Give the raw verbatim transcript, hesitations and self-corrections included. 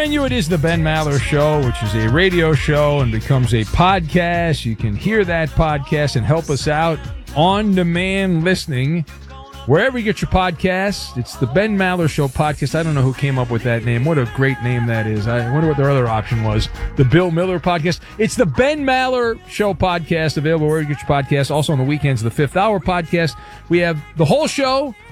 remind you, it is the Ben Maller Show, which is a radio show and becomes a podcast. You can hear that podcast and help us out on-demand listening wherever you get your podcasts. It's the Ben Maller Show podcast. I don't know who came up with that name. What a great name that is. I wonder what their other option was. The Bill Miller podcast. It's the Ben Maller Show podcast, available wherever you get your podcasts. Also on the weekends, the Fifth Hour podcast. We have the whole show